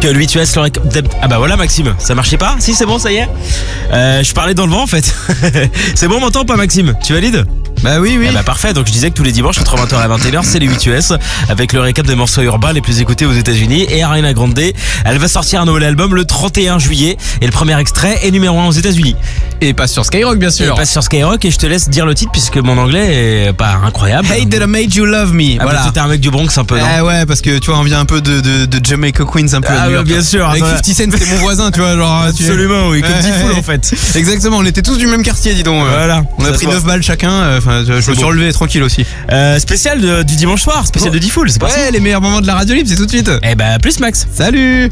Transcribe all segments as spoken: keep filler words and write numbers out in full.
Que le huit U S, le récap... Ah bah voilà Maxime, ça marchait pas? Si c'est bon, ça y est. euh, Je parlais dans le vent en fait. C'est bon, on m'entend ou pas Maxime? Tu valides? Bah oui, oui. Eh bah parfait, donc je disais que tous les dimanches entre vingt heures et vingt et une heures c'est les huit U S avec le récap des morceaux urbains les plus écoutés aux États-Unis. Et Ariana Grande, elle va sortir un nouvel album le trente et un juillet et le premier extrait est numéro un aux États-Unis. Et passe sur Skyrock bien sûr. Et passe sur Skyrock et je te laisse dire le titre puisque mon anglais est pas incroyable. Hey, did I made you love me? Ah voilà. T'es un mec du Bronx un peu, non? Ah ouais, parce que tu vois, on vient un peu de, de, de Jamaica Queens un peu. Ah à New ouais, York, bien sûr. Avec Attends, fifty Cent, c'était mon voisin, tu vois, genre. Absolument, oui, comme Ouais, Diffoul ouais. en fait. Exactement, on était tous du même quartier, dis donc. Voilà. On a Ça pris se voit. neuf balles chacun, enfin, je, je me suis beau. relevé tranquille aussi. Euh, spécial de- du dimanche soir, spécial de Diffoul, c'est parti. Ouais, les meilleurs moments de la radio libre, c'est tout de suite. Eh bah plus Max. Salut.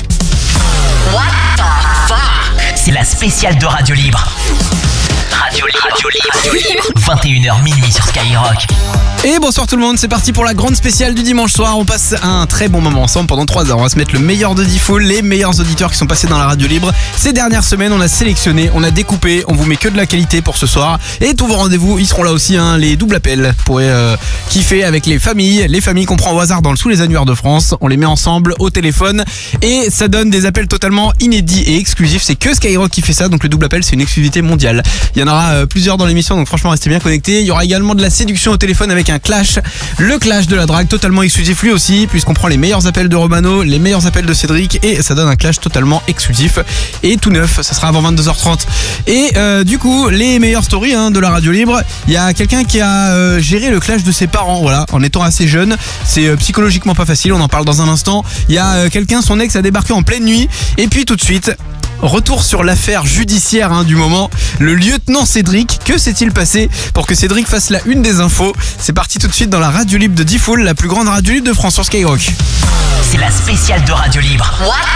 C'est la spéciale de Radio Libre. Radio Libre. Radio Libre. vingt et une heures minuit sur Skyrock. Et bonsoir tout le monde, c'est parti pour la grande spéciale du dimanche soir. On passe un très bon moment ensemble pendant trois heures. On va se mettre le meilleur de Diffoul, les meilleurs auditeurs qui sont passés dans la radio libre. Ces dernières semaines, on a sélectionné, on a découpé, on vous met que de la qualité pour ce soir. Et tous vos rendez-vous, ils seront là aussi, hein, les doubles appels. Vous pourrez euh, kiffer avec les familles, les familles qu'on prend au hasard dans le Sous les Annuaires de France. On les met ensemble au téléphone et ça donne des appels totalement inédits et exclusifs. C'est que Skyrock qui fait ça, donc le double appel, c'est une exclusivité mondiale. Il y en aura euh, plusieurs dans l'émission, donc franchement restez bien connectés. Il y aura également de la séduction au téléphone avec un clash, le clash de la drague, totalement exclusif lui aussi, puisqu'on prend les meilleurs appels de Romano, les meilleurs appels de Cédric, et ça donne un clash totalement exclusif et tout neuf. Ça sera avant vingt-deux heures trente. Et euh, du coup, les meilleures stories hein, de la radio libre. Il y a quelqu'un qui a euh, géré le clash de ses parents, voilà, en étant assez jeune. C'est euh, psychologiquement pas facile. On en parle dans un instant. Il y a euh, quelqu'un, son ex a débarqué en pleine nuit, et puis tout de suite. Retour sur l'affaire judiciaire hein, du moment. Le lieutenant Cédric, que s'est-il passé pour que Cédric fasse la une des infos? C'est parti tout de suite dans la radio libre de Diffoul, la plus grande radio libre de France sur Skyrock. C'est la spéciale de Radio Libre.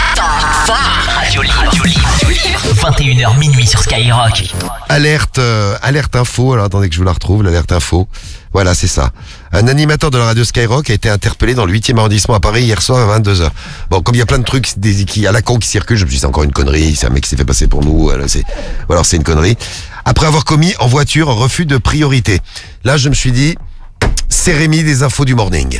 Radio Libre. Radio Libre. vingt et une heures minuit sur Skyrock. Alerte, euh, alerte info. Alors attendez que je vous la retrouve, l'alerte info. Voilà, c'est ça. Un animateur de la radio Skyrock a été interpellé dans le huitième arrondissement à Paris hier soir à vingt-deux heures. Bon, comme il y a plein de trucs des, qui, à la con qui circulent, je me suis dit c'est encore une connerie, c'est un mec qui s'est fait passer pour nous, alors c'est, ou alors c'est une connerie. Après avoir commis en voiture un refus de priorité. Là, je me suis dit, c'est Rémi des infos du morning.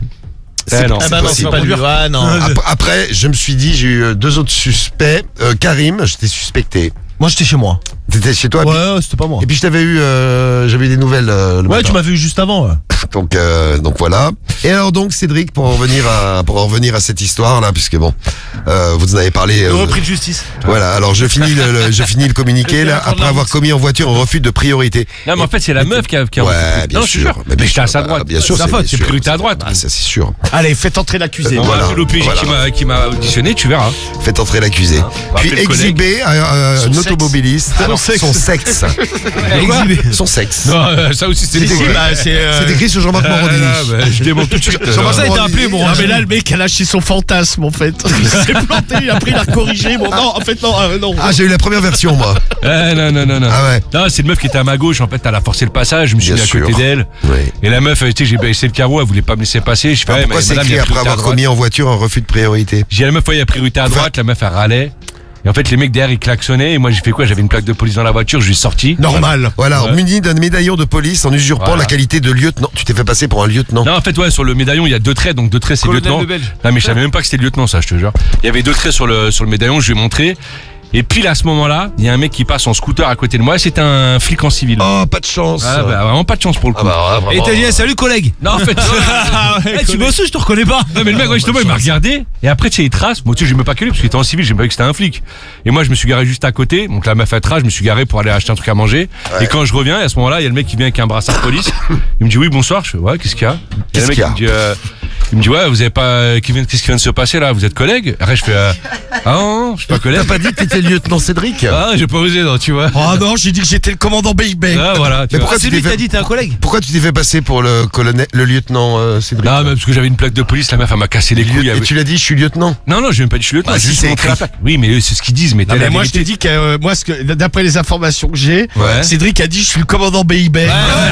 C'est non, c'est ah bah non, possible. c'est pas lui. Ah non. Ap- Après, je me suis dit, j'ai eu euh, deux autres suspects. Euh, Karim, j'étais suspecté. Moi j'étais chez moi. T'étais chez toi. Ouais, puis- ouais, c'était pas moi. Et puis je t'avais eu, euh, j'avais eu des nouvelles. Euh, le Ouais, matin. tu m'as vu juste avant. Ouais. Donc, euh, donc voilà. Et alors donc Cédric, pour en revenir à, pour en revenir à cette histoire là, puisque bon, euh, vous en avez parlé. Le euh, repris de justice. Voilà. Alors je finis le, le- je finis le communiqué là encore de après la avoir route. commis en voiture un refus de priorité. Non, mais en fait, c'est la meuf qui a, qui a Ouais, refusé. bien non, je te sûr. jure. Mais bien j'étais à sûr, sa bah, droite. bien sûr, c'est sa c'est- faute, bien c'est sûr, priorité à droite. Ah, ça c'est sûr. Allez, faites entrer l'accusé. On Voilà, va appeler l'O P J voilà. qui m'a, qui m'a auditionné, tu verras. Faites entrer l'accusé. on va Puis appeler le collègue. exhiber euh, euh, Son un sexe. automobiliste Son sexe. son sexe. Exhiber. Son sexe. Non, euh, ça aussi, c'est C'est écrit, bah, c'est, euh, c'est écrit sur Jean-Marc Ah, Morandini. là, bah, je démonte tout de suite. Jean-Marc Ça a été Morandini. appelé, bon. Ah, Non, mais là, le mec a lâché son fantasme, en fait. Il s'est planté, il a pris, il a corrigé. Bon, non, en fait, non, euh, non. Ah, j'ai eu la première version moi. Ah, non, non, non, non. Ah ouais. Non, c'est une meuf qui était à ma gauche, en fait, elle a forcé le passage, je me suis Bien mis à sûr. côté d'elle. Ouais. Et la meuf, tu sais, j'ai baissé le carreau, elle voulait pas me laisser passer. Je fais, Alors, ouais, pourquoi mais c'est madame, il y écrit a après priorité à avoir droite. commis en voiture un refus de priorité? J'ai la meuf, ouais, il y a priorité à droite, la meuf, elle râlait. Et en fait, les mecs derrière, ils klaxonnaient. Et moi, j'ai fait quoi? J'avais une plaque de police dans la voiture, je lui ai sorti. Normal. Voilà, alors, Ouais. muni d'un médaillon de police en usurpant Voilà. la qualité de lieutenant. Tu t'es fait passer pour un lieutenant. Non, en fait, ouais, sur le médaillon, il y a deux traits, donc deux traits, c'est Colonel lieutenant. de Belge. Non, mais je savais même pas que c'était lieutenant, ça, je te jure. Il y avait deux traits sur le, sur le médaillon, je lui ai montré. Et puis, là, à ce moment-là, il y a un mec qui passe en scooter à côté de moi, c'était un flic en civil. Oh, pas de chance. Ah, bah, vraiment pas de chance pour le coup. Ah bah, ouais, Et vraiment. t'as dit, eh, salut collègue. Non, en fait, Eh, tu bosses, je te reconnais pas. non, mais le mec, ouais, justement, il m'a regardé. Et après, tu sais, il trace. Moi, tu sais, j'ai même pas calé parce qu'il était en civil, j'ai même pas vu que c'était un flic. Et moi, je me suis garé juste à côté. Donc, la meuf a trace, je me suis garé pour aller acheter un truc à manger. Ouais. Et quand je reviens, à ce moment-là, il y a le mec qui vient avec un brassard de police. Il me dit, oui, bonsoir. Je fais, ouais, qu'est-ce qu'il y a? Et Qu'est-ce le mec, qu'il y a il me dit, euh, il me dit, ouais, vous avez pas, qui vient- qu'est-ce qui vient de se passer là? Vous êtes collègues? Après, je fais, euh, ah non, je suis pas collègue. T'as pas dit que t'étais lieutenant Cédric? Ah, j'ai pas osé, non, tu vois. Oh non, j'ai dit que j'étais le commandant Baby. Ah, voilà, tu Mais vois. pourquoi C'est tu lui t'es qui t'a fait, dit, t'es un collègue. pourquoi tu t'es fait passer pour le colonel, le lieutenant euh, Cédric? Non, mais parce que j'avais une plaque de police, la meuf, elle m'a cassé les couilles. Et avec- tu l'as dit, je suis lieutenant. Non, non, j'ai même pas dit je suis lieutenant, Ah, j'ai si, juste c'est montré la écrit. plaque. Oui, mais c'est ce qu'ils disent, mais Non, t'as mais la moi je vérité. t'ai dit que euh, moi ce que d'après les informations que j'ai, Ouais. Cédric a dit je suis le commandant B I B.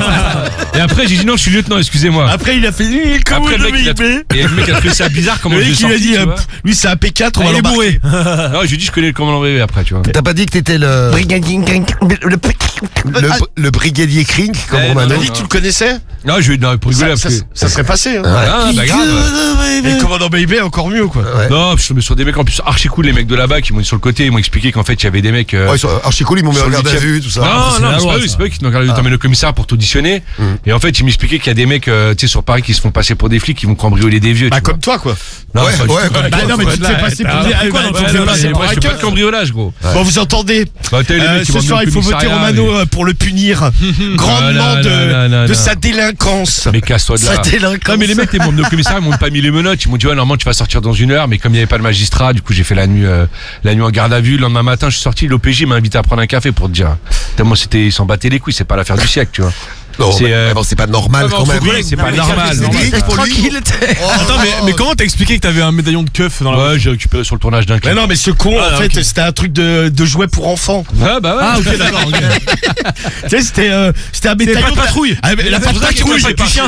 Et après, j'ai dit non, je suis lieutenant, excusez-moi. Après il a fait lui le Après, commandant le mec, B il I a, B. et le mec a trouvé ça bizarre comment Le je l'ai mec il a sorti, dit tu euh, vois. pff, lui c'est un P quatre, on va Ah, il est l'embarquer. bourré. Non, j'ai dit je connais le commandant bébé après, tu vois. T'as pas dit que t'étais le... Le, le brigadier Krink, comme Eh, Romano. non, T'as dit que tu le connaissais? Non, je vais non, pour rigoler. ça, parce ça, que- ça serait passé. Hein. Ah, bah grave. Et Commandant Baby, encore mieux, quoi. Ouais. Non, puis je suis tombé sur des mecs en plus archi cool, les mecs de là-bas qui m'ont dit sur le côté, ils m'ont expliqué qu'en fait il y avait des mecs. euh, Ouais, ils sont archi cool, ils m'ont mis sur en le garde à huitième. vue, tout ça. Non, c'est non, la c'est loi, pas eux, ça. c'est pas eux qui t'ont regardé, t'emmènes le commissaire pour t'auditionner. Et en fait, ils m'expliquaient qu'il y a des mecs, euh, tu sais, sur Paris qui se font passer pour des flics, qui vont cambrioler des vieux. Bah, tu vois. comme toi, quoi. Non, Ouais, pas du ouais, tout. comme Bah, non, mais tu te fais passer pour des. quoi dans le Bah, cambriolage, bah, Ouais, c'est moi, je fais braqueur. pas de cambriolage, gros. Bon, vous entendez. Bah, t'as eu les Euh, mecs qui ce vont soir, venir il au faut voter commissariat, Romano mais- euh, pour le punir grandement non, de, non, non, de non. sa délinquance. Mais casse-toi de là. Non, mais les mecs, ils m'ont au commissariat, ils m'ont pas mis les menottes. Ils m'ont dit, ouais, normalement, tu vas sortir dans une heure. Mais comme il n'y avait pas de magistrat, du coup, j'ai fait la nuit, euh, la nuit en garde à vue. Le lendemain matin, je suis sorti. L'O P J m'a invité à prendre un café pour te dire. Tellement c'était, ils s'en battaient les couilles. C'est pas l'affaire du siècle, tu vois. Non, c'est, mais- euh, mais bon, c'est pas normal Ouais, mais quand entre même. collègues, c'est pas normal. C'est normal. Cédric, pour lui. Tranquille. Oh, Attends, mais, oh, mais comment t'as expliqué que t'avais un médaillon de keuf dans la Ouais, j'ai récupéré sur le tournage d'un Mais clip. non, mais ce con, Ah, en fait, ok. c'était un truc de, de jouet pour enfants. Ah, bah ouais. Ah, ok, d'accord. ok. Tu sais, c'était euh, c'était un médaillon. pas de patrouille. Ah, mais la pas de patrouille. pas de chien.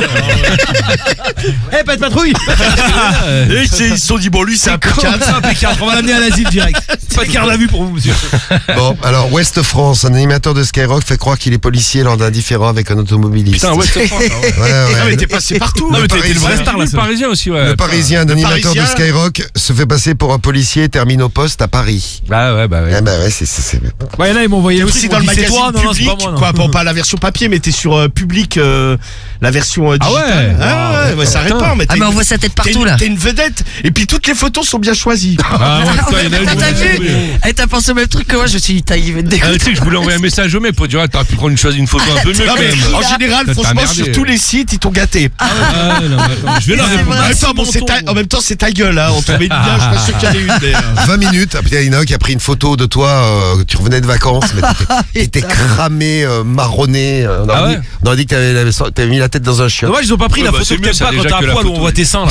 Eh, pas de patrouille. Et ils se ils se sont dit, bon, lui, c'est impeccable. Impeccable. On va l'amener à l'asile direct. Pas de garde à vue pour vous, monsieur. Bon, alors, Ouest France, un animateur de Skyrock fait croire qu'il est policier lors d'un différend avec un automobiliste. Putain, ouais, c'est France. hein, ouais. Ouais, ouais. Ah, mais t'es passé partout. Non, mais t'as été le Parisien. vrai star là. Le Parisien aussi, ouais. Le Parisien, un Le animateur de Parisien. Skyrock, se fait passer pour un policier et termine au poste à Paris. Bah ouais, bah ouais. Eh ben ouais, c'est... c'est- c'est- Ouais, il y en a, ils m'ont envoyé T'es le aussi truc, dans ils le m'ont dit, c'est magazine toi. Non, non, c'est public, pas moi. non. quoi, pas, pas la version papier, mais t'es sur euh, public, euh, la version euh, Ah digitale. ouais. Ah ouais, ouais, ça Putain. répond. Mais Ah, t'es mais on une- voit sa tête t'es partout une- là. T'es une vedette. Et puis toutes les photos sont bien choisies. Ah ouais, putain, il y en a une, Ah, je t'as voulais vu trouver. Eh, t'as pensé au même truc que moi, je me suis dit, t'as il va te Ah, dégoûter. tu sais que je voulais envoyer un message au mec pour dire, ah, t'aurais pu prendre une, chose, une photo un peu mieux Non, quand mais même. en général, T'as franchement, merdé. sur tous les sites, ils t'ont gâté. Ah, non, mais attends, je vais leur C'est répondre. vrai. En même temps, bon, c'est ta- en même temps, c'est ta gueule, hein. On tombait bien, je suis pas sûr qu'il y en ait une. mais, euh, vingt minutes, après il y en a un qui a pris une photo de toi, euh, tu revenais de vacances, mais t'étais- t'étais cramé, euh, marronné. euh, on, aurait Ah dit, ouais on aurait dit que t'avais, t'avais mis la tête dans un chien. Dommage, ils ont pas pris Ouais, la bah, photo c'est que mieux, t'aimes ça, pas quand déjà, t'as un que la poil où on photo. voit tes seins, là.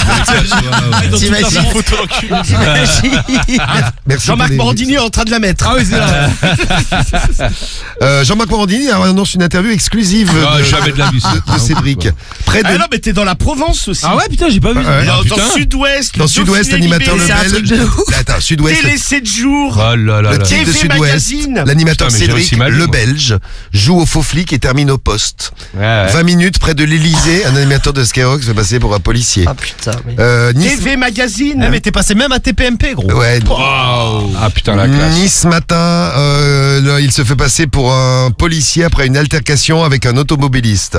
T'imagines Merci Jean-Marc pour les- Morandini est en train de la mettre. Ah oui, c'est là. Euh, Jean-Marc Morandini annonce une interview exclusive Non, de, jamais de la vie, ça. de- de Cédric. Près de, Ah non, mais t'es dans la Provence aussi. Ah ouais, putain, j'ai pas vu. Ouais. Dans, putain. dans Sud-Ouest. dans le Sud-Ouest, Dauphiné animateur le libéré, c'est un truc de Belge. ouf. Attends, Sud-Ouest. Télé sept jours. Oh là là Le là. type de T V Sud-Ouest, Magazine. l'animateur Putain, mais j'ai Cédric, réussi ma vie, le moi. Belge, joue au faux flic et termine au poste. Ouais, ouais. vingt minutes près de l'Elysée, un animateur de Skyrock se fait passer pour un policier. Ah putain, mais. Euh, T nice, V Magazine. mais t'es passé même à T P M P, gros. ouais, Ah putain, la classe. Nice matin, euh, là, il se fait passer pour un policier après une altercation avec un automobiliste.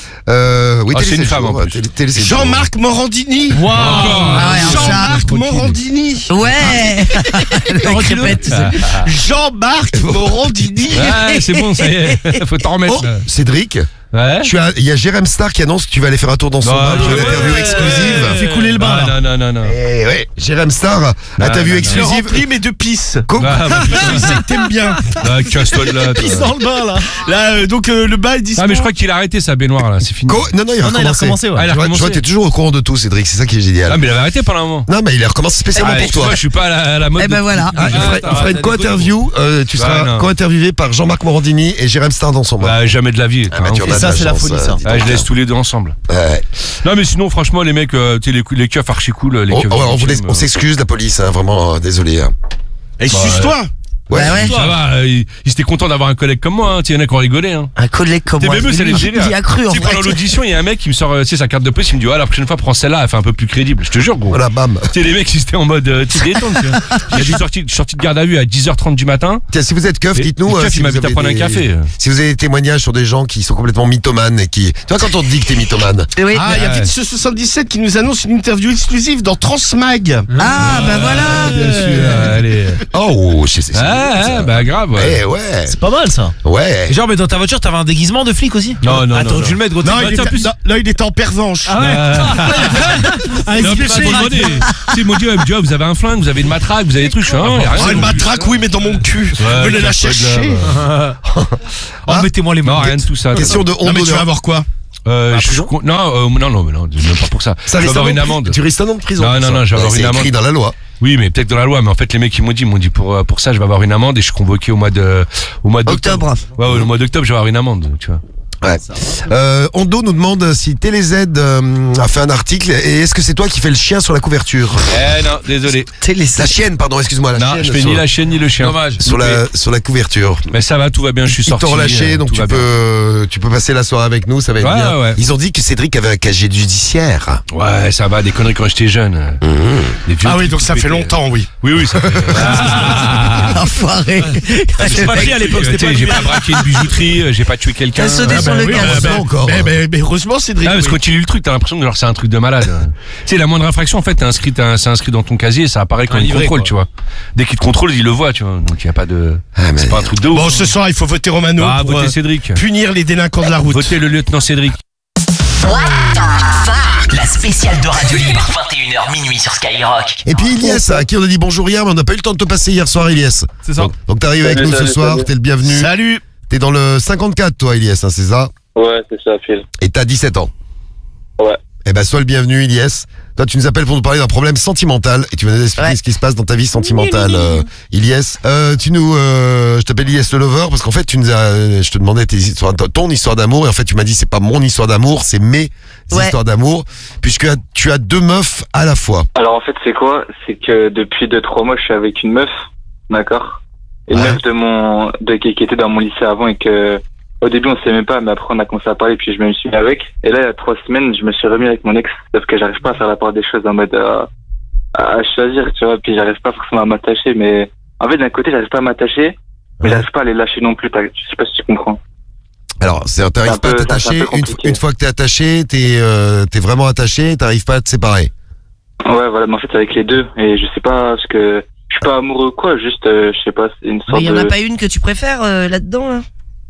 Euh, oui, Ah, Télé c'est une sept femme, jours, en plus. Télé- Télé sept jours. Jean-Marc Morandini. Ah ouais, alors ça. Jean-Marc Morandini. Ouais Le mec répète. Jean-Marc Morandini. Ouais, c'est bon, ça y est. Faut t'en remettre. Oh, là. Cédric, Ouais. tu as- il y a Jérém Star qui annonce que tu vas aller faire un tour dans son Non, bar pour non, une interview ouais, exclusive. ouais. Fais couler le bain, là. Non, non, non, non. Eh ouais, Jérém Star, interview non, non. Je le exclusive. remplis, mais de pisse. Co- Ah, bah, putain. Je sais que t'aimes bien. Ah, casse-toi de là. toi. Pisse dans le bain, là. Là, euh, donc euh, le bas est dispo. Ah, mais je crois qu'il a arrêté sa baignoire là, c'est fini. Co- non, non, il a Non, non, il a recommencé. recommencé, ouais. Ah, il a Je vois, je vois, recommencé. t'es toujours au courant de tout, Cédric, c'est ça qui est génial. Ah, mais il avait arrêté pendant un moment. Non, mais il a recommencé spécialement Ah, pour toi. moi, je suis pas à la, à la mode. Eh ben de- voilà. Ah, il ferait, il ferait une co-interview, euh, tu Ouais, seras non. co-interviewé par Jean-Marc Morandini et Jérém Star dans son bar. Bah, jamais de la vie. Ah, bah, tu en as de ça, c'est la chance, folie, euh, ça. dis Ah, donc. je laisse tous les deux ensemble. Ouais. Non, mais sinon, franchement, les mecs, euh, tu sais, les, les keufs archi cool. Les Oh, keufs oh, on du vous laisse- film, on euh, s'excuse, la police, hein, vraiment, euh, désolé. hein. Et suce-toi. Ouais. Bah ouais. Ça va, euh, ils ils étaient contents d'avoir un collègue comme moi. Hein. Tu sais, il y en a qui ont rigolé. Hein. Un collègue comme T'es moi. même eux, ça les il, génial. il y a cru en Tu sais, vrai. pendant l'audition, il y a un mec qui me sort euh, tu sais, sa carte de police, il me dit, ouais, la prochaine fois, prends celle-là, elle fait un peu plus crédible. Je te jure, gros. Voilà, bam. Tu sais, les mecs, ils étaient en mode, euh, tu sais, détente, tu vois. Je suis sorti, je suis sorti de garde à vue à dix heures trente du matin. Tiens, si vous êtes keuf, Et- dites-nous. le euh, keuf, si il vous m'invite à avez prendre un des- café. Si vous avez des témoignages sur des gens qui sont complètement mythomanes et qui. Tu vois, quand on te dit que t'es mythomane. Oui. Ah, il y a Ouais. Vite ce soixante-dix-sept qui nous annonce une interview exclusive dans Transmag. Ah bah voilà. Bien sûr, allez. Oh, c'est. c'est- Ah, c'est- ah, bah, grave, ouais. Eh ouais. C'est pas mal, ça. Ouais. Et genre, mais dans ta voiture, t'avais un déguisement de flic aussi? Non, non, Attends, non, tu le mets, gros. Non, t'es- il t'es en était, plus- non, là, il était en pervenche. Ah ouais. Non, puis, ils m'ont demandé. Tu sais, ils m'ont dit, ouais, tu vois, vous avez un flingue, vous avez une matraque, vous avez des trucs. Je suis, ah, non, y a rien. Oh, une matraque, oui, mais dans mon cul. Ouais, Venez la casse-toi de chercher. là, Oh, mettez-moi les Non, mains. rien de tout ça. Question de Non, honte mais tu vas d'honneur. avoir quoi? Euh, je suis con- non, euh, non, non, mais non, même pas pour ça. Ça je vais risque avoir un une an de pri- amende. Tu risques un an de prison. Non, pour non, ça. non, je vais Ouais, avoir c'est une écrit amende. dans la loi. Oui, mais peut-être dans la loi. Mais en fait, les mecs, ils m'ont dit, ils m'ont dit pour euh, pour ça, je vais avoir une amende et je suis convoqué au mois de au mois d'octobre. Octobre. Ouais, ouais, au mois d'octobre, je vais avoir une amende, tu vois. Ouais. Euh, Ondo nous demande si Télé Z euh, a fait un article et est-ce que c'est toi qui fais le chien sur la couverture? Eh non, désolé. La chienne, pardon, excuse-moi. La Non, chienne je fais sur, ni la chienne ni le chien. Dommage. sur la sur la couverture. Mais ça va, tout va bien, je suis Ils sorti. t'ont relâché, euh, donc tout tu va bien. peux tu peux passer la soirée avec nous, ça va être Ouais, bien. ouais. Ils ont dit que Cédric avait un casier judiciaire. Ouais, ça va, des conneries quand j'étais jeune. Des vieux Ah oui, trucs donc tout ça fait pétés. longtemps, oui. Oui, oui, ça fait. Enfoiré. C'est pas pris à l'époque, c'était Tu sais, pas j'ai lui. pas braqué une bijouterie, euh, j'ai pas tué quelqu'un. T'as sauté Ah, sur bah le oui, gars. ah, bah, Pas encore. Mais, mais, mais heureusement, Cédric. Ah, parce que oui. quand tu lis le truc, t'as l'impression que genre, c'est un truc de malade. Tu sais, la moindre infraction, en fait, t'es inscrit, t'as- c'est inscrit dans ton casier, ça apparaît quand Un il livret, contrôle, quoi. tu vois. Dès qu'il te contrôle, il le voit, tu vois. Donc il y a pas de. Ah, mais- C'est pas un truc de ouf. Bon, ce soir, il faut voter Romano Ah, pour votez euh, Cédric. punir les délinquants de la route. Votez le lieutenant Cédric. La spéciale de Radio Libre, vingt et une heures minuit sur Skyrock. Et puis Ilyes, à qui on a dit bonjour hier, mais on n'a pas eu le temps de te passer hier soir, Ilyes. C'est ça. Donc, donc t'arrives avec Salut, nous ce salut, soir, salut. t'es le bienvenu. Salut. T'es dans le cinquante-quatre, toi, Ilyes, hein, c'est ça? Ouais, c'est ça, Phil. Et t'as dix-sept ans. Ouais. Eh ben, sois le bienvenu, Ilyes. Toi, tu nous appelles pour nous parler d'un problème sentimental et tu vas nous expliquer Ouais. ce qui se passe dans ta vie sentimentale, euh, Ilyes. Euh, tu nous, euh, je t'appelle Ilyes le Lover parce qu'en fait, tu nous as, je te demandais tes histoires, ton histoire d'amour et en fait, tu m'as dit c'est pas mon histoire d'amour, c'est mes Ouais. histoires d'amour puisque tu as deux meufs à la fois. Alors en fait, c'est quoi? C'est que depuis deux trois mois, je suis avec une meuf, d'accord? Une Ouais. meuf de mon, de qui qui était dans mon lycée avant et que au début on s'aimait pas, mais après on a commencé à parler, puis je me suis mis avec. Et là, il y a trois semaines, je me suis remis avec mon ex, sauf que j'arrive pas à faire la part des choses en mode euh, à choisir, tu vois. Puis j'arrive pas forcément à m'attacher, mais en fait d'un côté, j'arrive pas à m'attacher, mais Ouais. j'arrive pas à les lâcher non plus. t'as- Je sais pas si tu comprends. Alors, c'est- C'est t'arrives un pas à peu- c'est un t'attacher. peu Une, compliqué. une fois que t'es attaché, t'es, euh, t'es vraiment attaché, t'arrives pas à te séparer. Ouais, voilà, mais en fait c'est avec les deux, et je sais pas parce que je suis pas amoureux ou quoi, juste euh, je sais pas, c'est une Mais sorte il y en de. a pas une que tu préfères euh, là-dedans, là?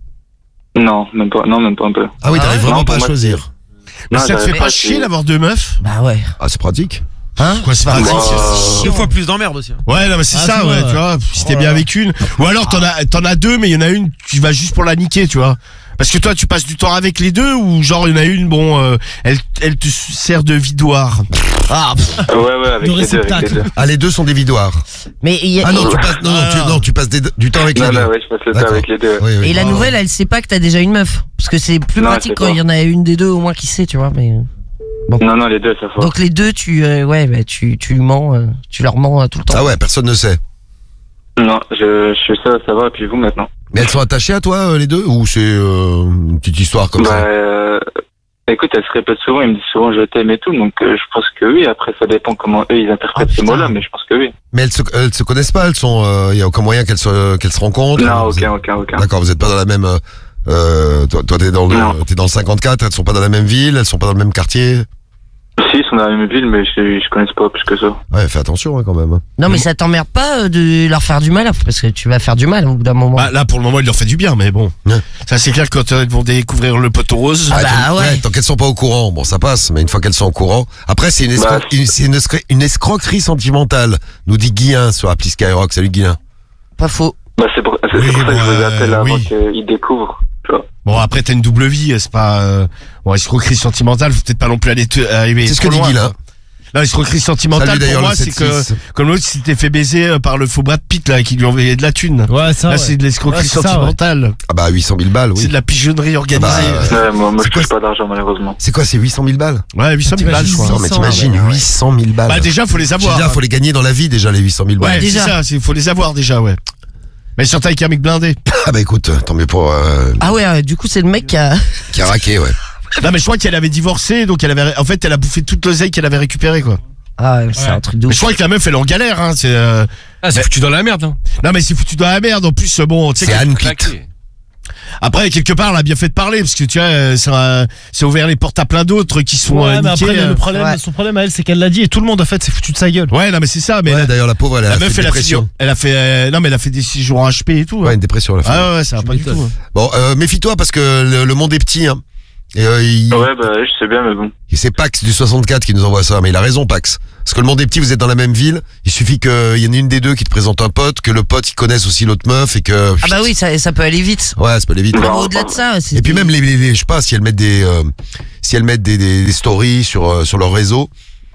Non, même pas, non, même pas un peu. Ah oui, Ah t'arrives ouais vraiment Non, pas à pour moi, choisir. Mais Non, ça te fait j'arrive pas pas, chier c'est- d'avoir deux meufs? Bah ouais. Ah, c'est pratique. Hein? Quoi, c'est pratique? Moi, Deux fois plus d'emmerde aussi. Ouais, non, mais c'est Ah, ça, c'est ouais, vrai, tu vois. Si t'es bien avec une. Ou alors t'en as, t'en as deux, mais il y en a une, tu vas juste pour la niquer, tu vois. Parce que toi, tu passes du temps avec les deux, ou genre, il y en a une, bon, euh, elle, elle te sert de vidoire. Ah, pff. ouais, ouais, avec De les deux, avec les réceptacle. deux. Ah, les deux sont des vidoires. Mais il y a- Ah non, et, tu passes, non, non, tu, non, tu passes des- du temps avec Non, les deux. non, ouais, je passe le temps D'accord. avec les deux. Oui, oui. et la Ah, nouvelle, elle sait pas que t'as déjà une meuf. Parce que c'est plus Non, pratique elle sait quand pas. il y en a une des deux au moins qui sait, tu vois. Mais Non, non, les deux, ça fait. donc les deux, tu, euh, ouais, bah, tu, tu mens, euh, tu leur mens euh, tout le temps. Ah ouais, personne ne sait. Non, je, je suis ça, ça va, et puis vous maintenant. Mais elles sont attachées à toi, euh, les deux, ou c'est euh, une petite histoire comme Bah, ça? euh, écoute, elles se répètent souvent, ils me disent souvent je t'aime et tout, donc euh, je pense que oui. Après, ça dépend comment eux ils interprètent Ah, ces putain. mots-là, mais je pense que oui. Mais elles se, elles se connaissent pas, elles sont, il y a aucun moyen qu'elles se, qu'elles se rencontrent. Non, Vous aucun, êtes- aucun, aucun. D'accord, vous êtes pas dans la même. Euh, euh, toi, toi, t'es dans le, Non. t'es dans le cinquante-quatre. Elles sont pas dans la même ville, elles sont pas dans le même quartier. Si, ils sont dans la même ville, mais je, je connais pas plus que ça. Ouais, fais attention hein, quand même. Non, mais ça t'emmerde pas euh, de leur faire du mal, parce que tu vas faire du mal au bout d'un moment. Bah, là, pour le moment, il leur fait du bien, mais bon. Ouais. Ça, c'est clair que quand euh, ils vont découvrir le poteau rose. Ah bah tant- ouais. Tant qu'elles sont pas au courant, bon, ça passe. Mais une fois qu'elles sont au courant, après, c'est une, escro- Bah, une, c'est une, escro- une escroquerie sentimentale. Nous dit Guillain sur appli Skyrock. Salut Guillain. Pas faux. Bah, c'est pour, c'est Oui, pour ça que je bah, vous appelle avant oui. qu'ils découvrent, tu vois. Bon, après, t'as une double vie, c'est pas, euh, bon, escroquerie sentimentale, faut peut-être pas non plus aller te, arriver C'est ce trop que dit loin, Guillain. quoi. Non, escroquerie sentimentale, Salut pour d'ailleurs moi, le c'est sept six. que, comme l'autre, si t'es fait baiser euh, par le faux Brad Pitt, là, qui lui envoyait de la thune. Ouais, ça. Là, ouais. c'est de l'escroquerie Ouais, c'est ça, sentimentale. Ah bah huit cent mille balles, C'est oui. de la pigeonnerie organisée. Ah bah, Ouais, moi, moi C'est je quoi, touche pas d'argent, malheureusement. C'est quoi, c'est huit cent mille balles? Ouais, huit cent mille balles, je crois. Non, mais cent, t'imagines, ouais, ouais. huit cent mille balles. Bah, déjà, faut les avoir. Déjà, faut les gagner dans la vie, déjà, les huit cent mille balles. Ouais, c'est déjà. ça, il faut les avoir déjà, ouais. Mais surtout avec un mec blindé. Ah bah écoute, tant mieux pour, euh, Ah ouais, euh, du coup, c'est le mec qui a. qui a raqué, ouais. Non, mais je crois qu'elle avait divorcé, donc elle avait, en fait, elle a bouffé toute l'oseille qu'elle avait récupérée, quoi. Ah, ouais, c'est Ouais. un truc de Mais ouf. je crois que la meuf, elle est en galère, hein, c'est, euh... Ah, c'est foutu dans la merde, hein. non, mais c'est foutu dans la merde, en plus, euh, bon, tu sais, C'est que- Anne Pitt. Claqué. après, quelque part, elle a bien fait de parler, parce que tu vois, euh, ça, a- ça a ouvert les portes à plein d'autres qui sont, Ouais, euh, mais niqués, après, le- euh. le problème, Ouais. son problème à elle, c'est qu'elle l'a dit et tout le monde, en fait, s'est foutu de sa gueule. Ouais, non, mais c'est ça, mais Ouais, la, d'ailleurs, la pauvre, elle a la fait meuf, une elle a fait, dépression. elle a fait, euh, non, mais elle a fait des séjours en H P et tout. Ouais, hein. une dépression, à la fin. Ah ouais, ça va pas du tout. hein. Bon, euh, méfie-toi parce que le, le monde est petit, hein. Et euh, il, Ouais, bah, je sais bien, mais bon. et c'est Pax du soixante-quatre qui nous envoie ça, mais il a raison, Pax. Parce que le monde est petit, vous êtes dans la même ville. Il suffit qu'il y en ait une des deux qui te présente un pote, que le pote il connaisse aussi l'autre meuf et que. Ah bah oui, ça, ça peut aller vite. Ouais, ça peut aller vite. Mais ouais. au-delà de ça, c'est. Et puis même les, les, les- je sais pas si elles mettent des, euh, si elles mettent des, des, des stories sur euh, sur leur réseau.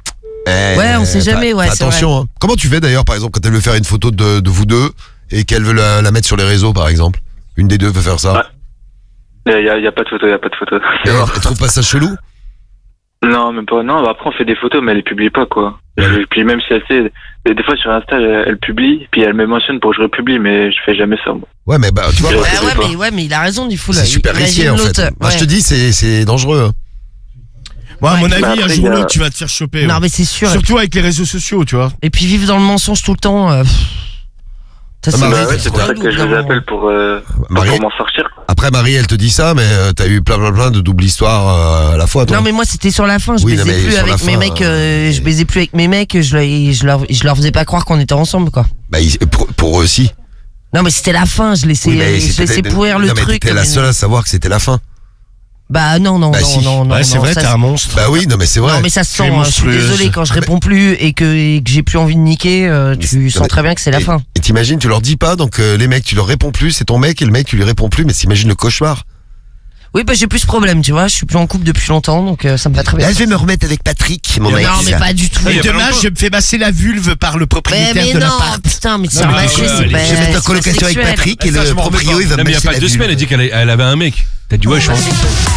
eh, Ouais, on sait fais- jamais, ouais, fais c'est attention. Hein. Comment tu fais d'ailleurs, par exemple, quand elle veut faire une photo de, de vous deux et qu'elle veut la, la mettre sur les réseaux, par exemple. Une des deux veut faire ça. Ouais. Il y a, y a pas de photo, il y a pas de photo. Elle, elle trouve pas ça chelou? Non, même pas. Non, bah après on fait des photos, mais elle les publie pas, quoi. Et puis même si elle sait, des, des fois sur Insta, elle, elle publie, puis elle me mentionne pour que je republie, mais je fais jamais ça, moi. Ouais, mais bah, tu vois, Ouais, Bah c'est ouais, pas. mais, ouais, mais il a raison, du fou, là. c'est super risqué, Imagine en fait. l'autre, Moi, je ouais. te dis, c'est, c'est dangereux. hein. Bon, à mon Bah, avis, un après, jour il y ou a- l'autre, tu vas te faire choper. Non, ouais. mais c'est sûr. Surtout avec les réseaux sociaux, tu vois. Et puis vivre dans le mensonge tout le temps. euh, pff. Ça, Ah, c'est- Marie, Bah ouais, c'est c'est pour quoi ça que je vous appelle pour, euh, Marie- pour m'en sortir, quoi. Après, Marie, elle te dit ça, mais euh, t'as eu plein, plein, plein de doubles histoires euh, à la fois, toi. Non mais moi c'était sur la fin, je Oui, non, baisais mais plus sur la avec mes fin, mecs, euh, euh, je baisais plus avec mes mecs, je, leur- je, leur, je leur faisais pas croire qu'on était ensemble quoi. Bah, ils- pour, pour eux aussi. Non mais c'était la fin, je laissais, Oui, mais je c'était- laissais pourrir le non, mais truc. t'étais la mais- seule à savoir que c'était la fin. Bah non non Bah, non si. non non. Ouais, c'est non, vrai, ça, t'es un monstre. Bah oui, non, mais c'est vrai. Non mais ça se Tu es sent, hein, je suis monstrueuse. désolé quand je Ah, mais- réponds plus et que, et que j'ai plus envie de niquer, euh, tu mais- sens très bien que c'est la et, fin. Et t'imagines, tu leur dis pas, donc euh, les mecs, tu leur réponds plus, c'est ton mec, et le mec, tu lui réponds plus, mais t'imagines le cauchemar. Oui bah j'ai plus ce problème tu vois, je suis plus en couple depuis longtemps donc euh, ça me va très bien. Là, je vais me remettre avec Patrick, mon Non mec. mais pas du tout. Et y a pas demain, longtemps. je me fais masser la vulve par le Mais, propriétaire mais de non l'appart. putain mais c'est Non, mais marché, ouais, c'est allez, pas. Je vais mettre en c'est pas colocation avec sexuel. Patrick, et Ça, je le m'en rappelle proprio, pas. il va me Non, mais il y a masser pas la deux vulve. semaines, elle dit qu'elle elle avait un mec. T'as dit ouais, je pense.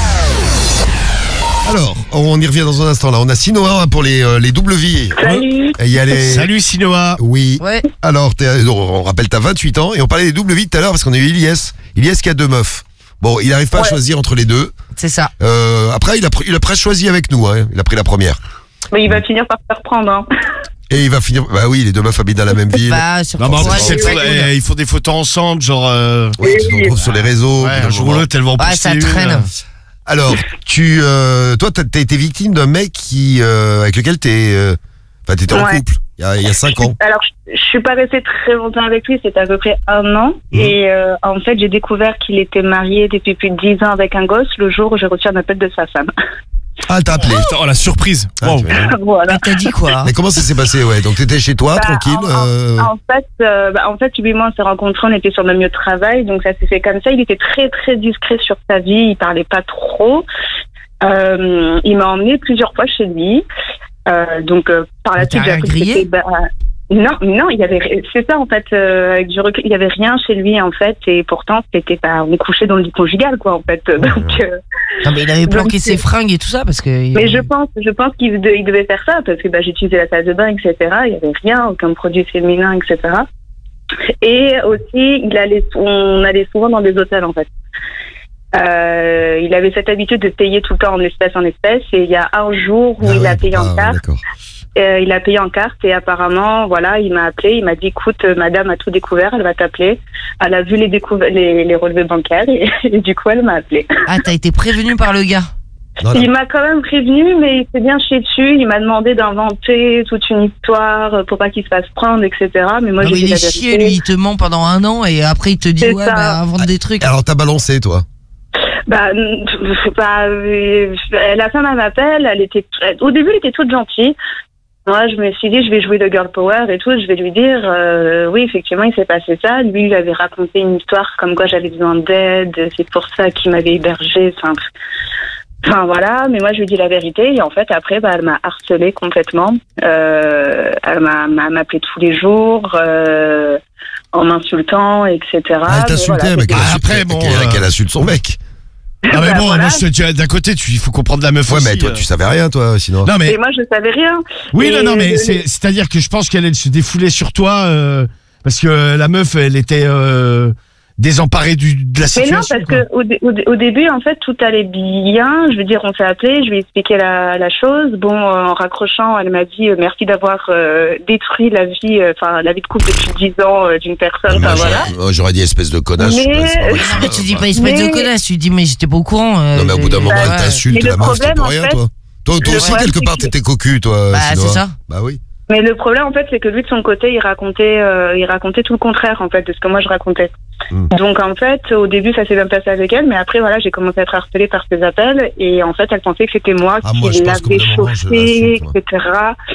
Alors, on y revient dans un instant, là. On a Sinoa hein, pour les, euh, les doubles vies. Salut. Et il y a les... Salut Sinoa. Oui. Ouais. Alors, t'es- on rappelle, t'as vingt-huit ans, et on parlait des doubles vies tout à l'heure, parce qu'on a eu Ilyes. Ilyes qui a deux meufs. Bon, il n'arrive pas à Ouais. choisir entre les deux. C'est ça. Euh, après, il a, pr- il a presque choisi avec nous, hein. Il a pris la première. Mais il va finir par se faire prendre. Hein. Et il va finir. Bah oui, les deux meufs habitent dans la même ville. Bah sur Non, mais en ouais, plus, c'est elles très font- cool. eh, ils font des photos ensemble, genre. euh, Oui, tu te retrouves sur les réseaux. Ouais, au bout d'un un jour ou moment. l'autre, elles vont en Ouais, poster ça une. traîne. Alors, tu, euh, toi, t'as t'as été victime d'un mec qui, euh, avec lequel t'es, euh, enfin, t'étais en Ouais. couple il y a, il y a cinq ans. Alors, je, je suis pas restée très longtemps avec lui, c'était à peu près un an. Mmh. Et euh, en fait, j'ai découvert qu'il était marié depuis plus de dix ans avec un gosse le jour où j'ai reçu un appel de sa femme. Ah, elle t'a appelé. Oh la surprise. Ah, Wow. t'imagines. Voilà. Mais t'as dit quoi? Mais comment ça s'est passé, ouais? Donc t'étais chez toi, Bah, tranquille. en, euh, en fait, euh, bah, en fait, lui et moi, on s'est rencontrés, on était sur le lieu de travail, donc ça s'est fait comme ça. Il était très très discret sur sa vie, il parlait pas trop. Euh, il m'a emmené plusieurs fois chez lui. Euh, donc euh, par la Mais t'as suite, j'ai rien appris que grillé c'était, bah, non, non, il y avait, c'est ça en fait. Euh, avec du recul, il y avait rien chez lui en fait, et pourtant c'était pas, on couchait dans le lit conjugal quoi en fait. Donc, euh, Non mais il avait planqué Donc, ses fringues et tout ça parce que. mais je pense, je pense qu'il de- il devait faire ça parce que bah, j'utilisais la salle de bain, et cetera. Il y avait rien, aucun produit féminin, et cetera. Et aussi, il allait, on allait souvent dans des hôtels en fait. Euh, il avait cette habitude de payer tout le temps en espèces en espèces, et il y a un jour où ah il ouais, a payé ah, en ouais, carte. d'accord. Euh, il a payé en carte et apparemment, voilà, il m'a appelé, il m'a dit, écoute, euh, madame a tout découvert, elle va t'appeler. Elle a vu les, découv- les, les relevés bancaires et, et du coup, elle m'a appelé. Ah t'as été prévenu par le gars. Non, non. Il m'a quand même prévenu, mais il s'est bien chié dessus. Il m'a demandé d'inventer toute une histoire euh, pour pas qu'il se fasse prendre, et cetera. Mais moi, Non, mais j'ai dit il la est chier vérité. lui, il te ment pendant un an et après il te dit C'est ouais ça. bah invente des trucs. Alors t'as balancé, toi. Bah, n- bah, euh, la femme elle m'appelle, elle était, au début, elle était toute gentille. Moi, je me suis dit, je vais jouer le girl power et tout. Je vais lui dire, euh, oui, effectivement, il s'est passé ça. Lui, il avait raconté une histoire comme quoi j'avais besoin d'aide. C'est pour ça qu'il m'avait hébergé. Enfin, enfin, voilà. Mais moi, je lui dis la vérité. Et en fait, après, bah, elle m'a harcelée complètement. Euh, elle m'a, m'a, m'appelé tous les jours, euh, en m'insultant, et cetera. Ah, elle t'a Mais insulté, voilà, mais qu'elle Ah, insulte- après, bon, qu'elle- euh, qu'elle insulte son mec. Ah, mais Bah, bon, voilà. moi, je te dis, d'un côté, tu, il faut comprendre la meuf Ouais, aussi. mais toi, euh. tu savais rien, toi, sinon. Non, mais. Et moi, je savais rien. Oui, Et non, non, mais le- c'est, c'est-à-dire que je pense qu'elle elle se défoulait sur toi, euh, parce que la meuf, elle était, euh, désemparée du, de la Mais non, situation. parce quoi. que au, dé- au, dé- au début, en fait, tout allait bien. Je veux dire, on s'est appelé, je lui ai expliqué la, la chose. Bon, euh, en raccrochant, elle m'a dit euh, merci d'avoir euh, détruit la vie, euh, enfin la vie de couple depuis dix ans euh, d'une personne. Moi, Enfin j'aurais- voilà. moi, j'aurais dit espèce de connasse. Mais- c'est pas- c'est pas vrai, Non mais tu c'est dis pas- pas espèce Mais- de connasse, tu dis mais j'étais pas au courant. euh, Non, mais au bout d'un euh, moment, ouais. elle t'insulte, Mais le la meuf, c'était problème, pour en rien, fait, toi. Toi, toi le aussi, problème, quelque c'est part, que- t'étais cocu, toi. Bah, Sinoa. c'est ça. Bah oui. Mais le problème, en fait, c'est que lui, de son côté, il racontait, euh, il racontait tout le contraire, en fait, de ce que moi je racontais. Hmm. Donc, en fait, au début, ça s'est bien passé avec elle, mais après, voilà, j'ai commencé à être harcelée par ses appels, et en fait, elle pensait que c'était moi Ah, moi, je qui pense qu'au l'avais bout d'un moment, je chauffée, l'insulte, moi. et cetera.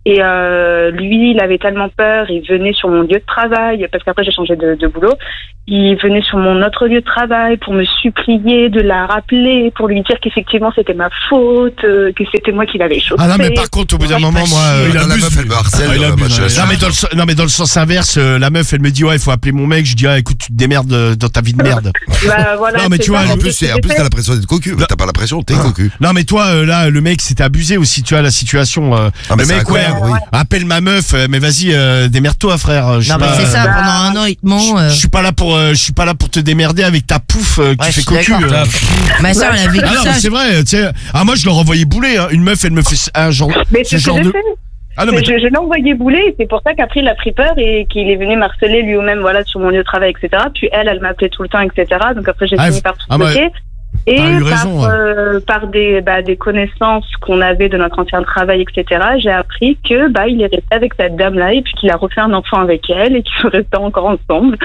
Et euh, lui, il avait tellement peur, il venait sur mon lieu de travail, parce qu'après j'ai changé de, de boulot, il venait sur mon autre lieu de travail pour me supplier de la rappeler, pour lui dire qu'effectivement c'était ma faute, euh, que c'était moi qui l'avais chauffé. Ah non, mais par contre, au bout d'un moment, moi, euh, Il il a la abuse. meuf, elle me harcèle. Ah, il euh, abuse, moi, je ouais. suis non, mais dans le, sens- non mais dans le sens inverse, euh, la meuf elle me dit ouais il faut appeler mon mec, je dis ah écoute tu te démerdes euh, dans ta vie de merde. Bah, voilà, non mais c'est tu vois, ça, En c'est plus, ce c'est- que en j'ai plus, fait. t'as l'impression d'être cocu. T'as pas l'impression, t'es Ah. cocu. Non mais toi euh, là le mec s'était abusé aussi, tu vois la situation. euh, Ah, mais le c'est mec ouais, incroyable, oui. appelle ma meuf, euh, mais vas-y euh, démerde-toi frère. Je Non, suis mais pas, c'est ça, euh, pendant un an, il te ment. euh. Je suis pas là pour, euh, je suis pas là pour te démerder avec ta pouffe euh, qui Ouais, fait je suis cocu. d'accord. euh. Ma soeur, elle a vécu Ah non mais ça. c'est vrai, tu sais. Ah moi je leur envoyais bouler. Hein. Une meuf elle me fait un genre, Mais ce c'est ce que genre j'ai de. fait. Ah non mais je je l'ai envoyé bouler, et c'est pour ça qu'après il a pris peur et qu'il est venu m'harceler lui-même, voilà, sur mon lieu de travail, et cetera. Puis elle, elle m'appelait tout le temps, et cetera. Donc après j'ai Ah, fini f- par tout ah, bah, bloquer. Et t'as eu par, raison, ouais. euh, par des, bah, des connaissances qu'on avait de notre ancien travail, et cetera, j'ai appris que bah, il est resté avec cette dame-là et puis qu'il a refait un enfant avec elle et qu'ils sont restés encore ensemble.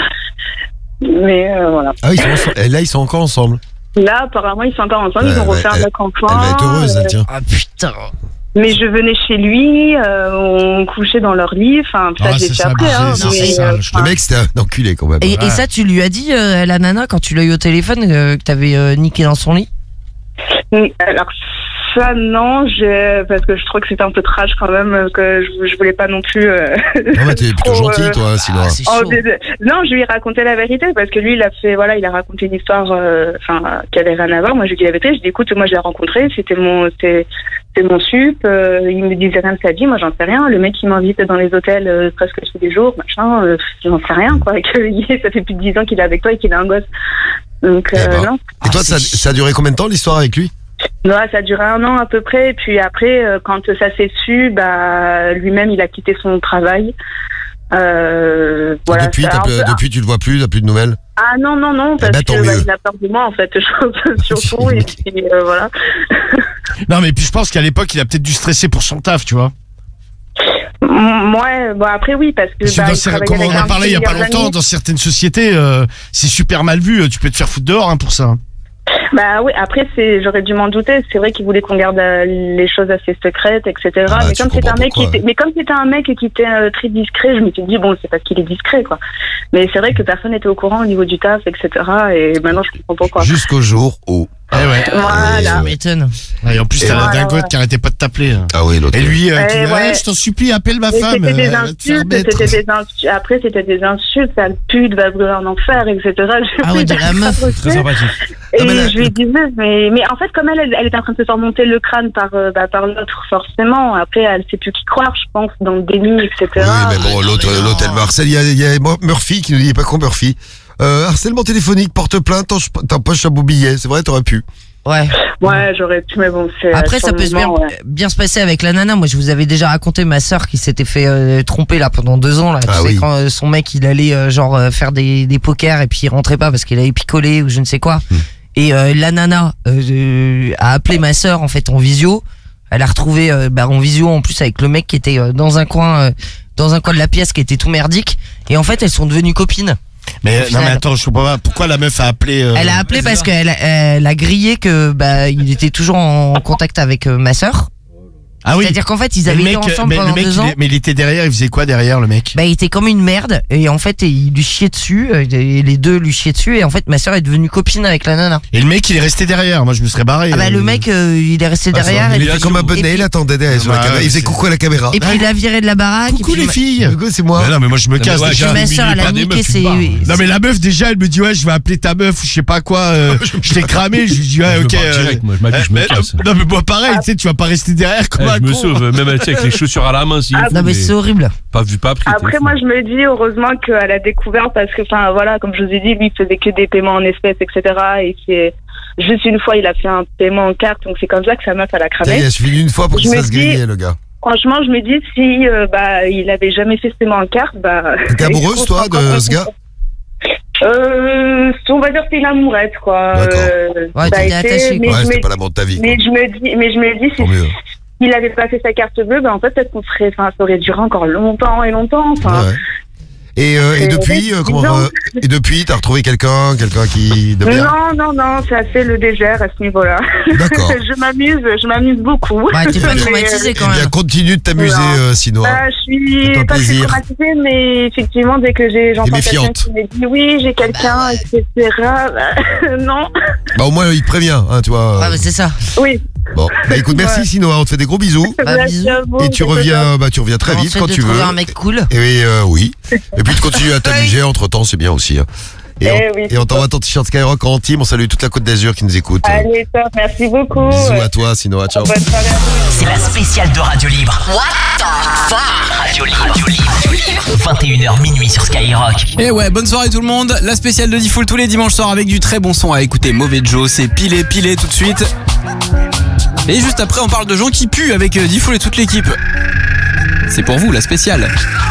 Mais euh, voilà. Ah, ils sont ensemble. Et là, ils sont encore ensemble. Là, apparemment, ils sont encore ensemble, ils Ouais, ont refait ouais, un elle- autre enfant. Elle va être heureuse, euh, elle, tiens. Ah putain. Mais je venais chez lui, euh, on couchait dans leur lit, enfin, ça, Ah, j'ai c'est fait ça, après, hein. c'est- non, mais, c'est ça, euh, je Le mec, c'était un enculé quand même. Et, Ouais. et ça, tu lui as dit, euh, la nana, quand tu l'as eu au téléphone, euh, que t'avais euh, niqué dans son lit? Oui, alors ça non, je, parce que je trouve que c'était un peu trash quand même, euh, que je, je voulais pas non plus. euh, Non, mais t'es plutôt trop, gentil, euh, toi, sinon. Ah, c'est oh, chaud. dé- dé- non, je lui ai raconté la vérité parce que lui, il a fait, voilà, il a raconté une histoire, euh, enfin, qui avait rien à voir. Moi, je lui ai dit la vérité. Je lui ai dit, écoute, moi, je l'ai rencontré, c'était mon, c'était, c'était mon sup. Euh, il me disait rien de sa vie, moi, j'en sais rien. Le mec, il m'invite dans les hôtels euh, presque tous les jours, machin. Euh, j'en sais rien, quoi. Et que ça fait plus de dix ans qu'il est avec toi et qu'il a un gosse. Donc, Eh euh, ben. non. Et toi, Ah, ça, c'est ça a duré combien de temps l'histoire avec lui? Ouais, ça a duré un an à peu près. Et puis après, euh, quand ça s'est su, bah, lui-même, il a quitté son travail. Euh, voilà, depuis, ça- t'as plus- un peu- depuis, tu le vois plus, t'as plus de nouvelles? Ah non, non, non, parce ben, tant que bah, mieux. il a peur de moi, en fait, surtout. Et puis, euh, voilà. Non mais puis je pense qu'à l'époque il a peut-être dû stresser pour son taf, tu vois. M- Ouais, bon, après, oui, parce que. Parce que bah, dans il cer- travaillait comme on avec en un parlait il y a pas meilleur longtemps, ami. dans certaines sociétés, euh, c'est super mal vu. Tu peux te faire foutre dehors hein, pour ça. Bah oui, après, c'est, j'aurais dû m'en douter. C'est vrai qu'il voulait qu'on garde euh, les choses assez secrètes, et cetera. Ah, mais tu comme c'était un comprends mec qui pourquoi, était, mais comme c'était un mec qui était euh, très discret, je me suis dit bon, c'est parce qu'il est discret, quoi. Mais c'est vrai que personne n'était au courant au niveau du taf, et cetera. Et maintenant, je comprends pourquoi. Jusqu'au jour où. Eh ouais. Voilà. Ça m'étonne. Et en plus Et t'as la voilà, dingote ouais. qui arrêtait pas de t'appeler. hein. Ah oui, l'autre. Et lui, euh, Ouais, qui dit, ouais. Ah, je t'en supplie, appelle ma Mais femme. c'était des elle va te faire insultes, mettre. c'était des insultes. Après, c'était des insultes, sale pute, va brûler en enfer, et cetera. Je Ah ouais, de la meuf. Très sympathique. Et Non, mais la- je lui disais, mais, mais en fait, comme elle, elle, elle était en train de se faire monter le crâne par, euh, bah, par l'autre, forcément. Après, elle sait plus qui croire, je pense, dans le déni, et Oui, cetera. mais bon, l'autre, mais non. l'hôtel Marcel, il y a, il y a Murphy qui nous dit, il est pas con Murphy. Euh, harcèlement téléphonique, porte plainte, t'en- t'empoches un beau billet. C'est vrai, t'aurais pu. Ouais. Ouais, j'aurais pu, mais bon, c'est. Après, sur ça le peut se bien, moment, ouais. bien se passer avec la nana. Moi, je vous avais déjà raconté ma sœur qui s'était fait euh, tromper là pendant deux ans. Là, tu Ah sais, oui. quand euh, son mec il allait euh, genre euh, faire des, des pokers et puis il rentrait pas parce qu'il avait picolé ou je ne sais quoi. Hmm. Et euh, la nana euh, euh, a appelé ma sœur en fait en visio. Elle a retrouvé euh, bah, en visio en plus avec le mec qui était euh, dans un coin, euh, dans un coin de la pièce qui était tout merdique. Et en fait, elles sont devenues copines. Mais Au non final. mais attends, je comprends pas. Pourquoi la meuf a appelé euh, Elle a appelé parce qu'elle elle a grillé que bah il était toujours en contact avec euh, ma sœur. Ah oui. C'est-à-dire qu'en fait ils Mais avaient le été mec, ensemble mais le pendant mec, deux il ans. est- mais il était derrière, il faisait quoi derrière le mec? Bah il était comme une merde et en fait il lui chiait dessus euh, et les deux lui chiaient dessus et en fait ma sœur est devenue copine avec la nana. Et le mec il est resté derrière. Moi je me serais barré. Ah bah euh, le mec euh, il est resté Ah, derrière il et, était comme un bonnet, et il puis, attendait derrière sur la Ouais, caméra. Il faisait c'est- coucou à la caméra. et puis il a viré de la baraque. Coucou et puis les ma- filles. Coucou, c'est moi. Mais non mais moi je me casse ouais, déjà. j'ai- ma il sœur est elle pas a des niqué meufs, ses. il parle. Non mais la meuf déjà elle me dit ouais je vais appeler ta meuf ou je sais pas quoi euh, je t'ai cramé je lui dis ouais Je ok pars euh, direct, moi, je m'habille, je me mais- casse. non mais moi pareil tu sais tu vas pas rester derrière comme Eh, un je me con. sauve, même tu sais, avec les chaussures à la main, s'il Ah, faut, Non mais c'est horrible. pas vu, pas pris. t'es Après, fou. moi, je me dis, heureusement qu'elle a découvert parce que, enfin, voilà, comme je vous ai dit, lui, il faisait que des paiements en espèces, et cetera. Et c'est juste une fois, il a fait un paiement en carte, donc c'est comme ça que sa meuf, elle a Ça y est, cramé. il suffit d'une fois pour qu'il Je se me fasse dis- griller, le gars. Franchement, je me dis, si, euh, bah, il avait jamais fait ce paiement en carte, bah. T'es amoureuse, toi, de ce gars? Euh, on va dire que c'est une amourette, quoi. D'accord. Euh, Ouais, ça a t'es été, attaché, mais Ouais, je c'était me- pas l'amour de ta vie, quoi. mais je me dis, mais je me dis, si Tant mieux. s'il avait pas fait sa carte bleue, ben en fait, peut-être qu'on serait, enfin, ça aurait duré encore longtemps et longtemps, enfin. Ouais, ouais. Et, euh, et Euh, depuis, euh, comment, dix ans. euh, et depuis, t'as retrouvé quelqu'un, quelqu'un qui de bien. Non, non, non, c'est assez le dégère à ce niveau-là. D'accord. je m'amuse, je m'amuse beaucoup. Ouais, t'es pas Mais, traumatisé euh, quand Eh bien, même. continue de t'amuser, Non. euh, sinon. hein. Bah, je suis C'est un pas très plaisir. traumatisée, mais effectivement, dès que j'ai, j'entends T'es quelqu'un méfiante. qui me dit oui, j'ai quelqu'un, et cetera. bah, non. Bah, au moins, il te prévient, hein, tu vois. Ouais, bah c'est ça. Oui. Bon, bah écoute, merci Ouais. Sinoa, on te fait des gros bisous. Bah, Merci bisous. à vous, Et tu c'est reviens, bah tu reviens très On vite essaie quand de tu trouver veux. un mec cool. Et euh, oui. Et puis tu continues à t'amuser entre temps, c'est bien aussi. hein. Et, Eh on, oui, et on t'envoie ton t-shirt Skyrock en team. On salue toute la Côte d'Azur qui nous écoute. Allez, top, merci beaucoup. Bisous à toi, Sinoa. Ciao. Bonne soirée à vous. C'est la spéciale de Radio Libre. What the fuck Radio Libre. Radio Libre. vingt et une heures minuit sur Skyrock. Et ouais, bonne soirée tout le monde. La spéciale de Diffoul tous les dimanches soirs avec du très bon son à écouter. Mauvais Joe, c'est pilé, pilé tout de suite. Et juste après, on parle de gens qui puent avec euh, Diffoul et toute l'équipe. C'est pour vous la spéciale.